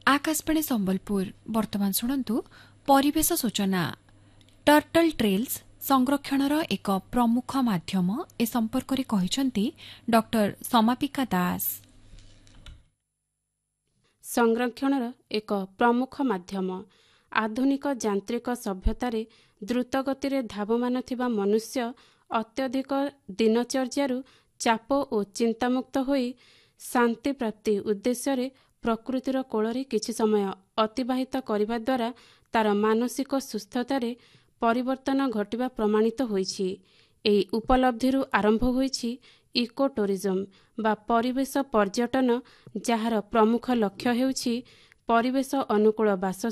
आकाशवाणी संबलपुर वर्तमान शुणु परिवेश सूचना। टर्टल ट्रेल्स संरक्षणर एक प्रमुख माध्यम ए संपर्क में कहिसेंती डॉक्टर समापिका दास। संरक्षणर एक प्रमुख माध्यम आधुनिक यांत्रिक सभ्यतार द्रुतगति धावमान थिबा मनुष्य अत्यधिक दिनचर्यारू चाप और चिंतामुक्त होई शांति प्राप्ति उद्देश्य प्रकृतिर कोଳରେ किछि समय अतिबाहित करने द्वारा तार मानसिक सुस्थतार परिवर्तन घटिबा प्रमाणित होईछि। एही उपलब्धिरू आरंभ होईछि इको टूरिज्म बा परिवेश पर्यटन, जार प्रमुख लक्ष्य हेउछि परिवेश अनुकूल बास